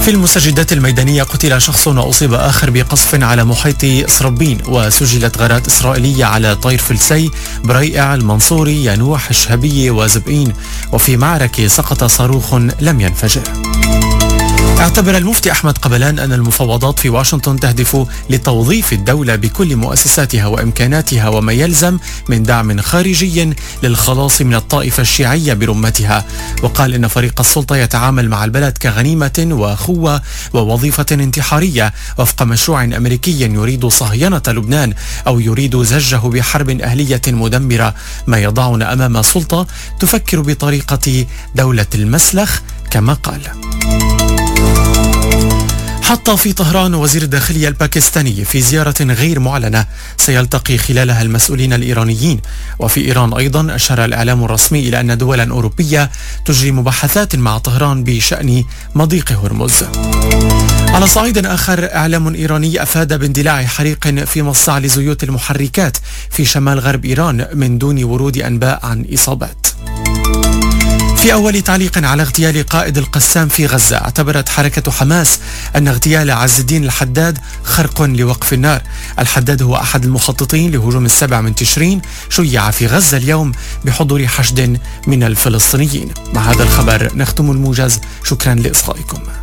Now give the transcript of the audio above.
في المستجدات الميدانية قتل شخص وأصيب آخر بقصف على محيط صربين، وسجلت غارات إسرائيلية على طير فلسي، بريئع، المنصوري، ينوح، الشهبية وزبئين، وفي معركة سقط صاروخ لم ينفجر. اعتبر المفتي أحمد قبلان أن المفاوضات في واشنطن تهدف لتوظيف الدولة بكل مؤسساتها وإمكاناتها وما يلزم من دعم خارجي للخلاص من الطائفة الشيعية برمتها، وقال إن فريق السلطة يتعامل مع البلد كغنيمة وأخوة ووظيفة انتحارية وفق مشروع أمريكي يريد صهينة لبنان أو يريد زجه بحرب أهلية مدمرة، ما يضعنا أمام سلطة تفكر بطريقة دولة المسلخ كما قال. حط في طهران وزير الداخلية الباكستاني في زيارة غير معلنة سيلتقي خلالها المسؤولين الإيرانيين. وفي إيران أيضا أشار الإعلام الرسمي إلى أن دولا أوروبية تجري مباحثات مع طهران بشأن مضيق هرمز. على صعيد آخر، إعلام إيراني أفاد باندلاع حريق في مصنع لزيوت المحركات في شمال غرب إيران من دون ورود أنباء عن إصابات. في أول تعليق على اغتيال قائد القسام في غزة، اعتبرت حركة حماس أن اغتيال عز الدين الحداد خرق لوقف النار. الحداد هو أحد المخططين لهجوم 7 تشرين شيع في غزة اليوم بحضور حشد من الفلسطينيين. مع هذا الخبر نختم الموجز، شكرا لإصغائكم.